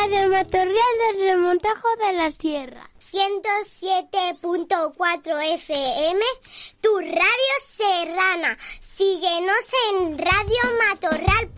Radio Matorral del Remontajo de la Sierra. 107.4 FM, tu radio serrana. Síguenos en radiomatorral.com.